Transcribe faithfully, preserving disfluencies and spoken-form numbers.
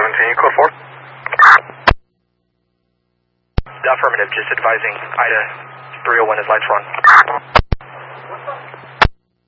continue, code four. Affirmative, just advising Ida three oh one is lights run.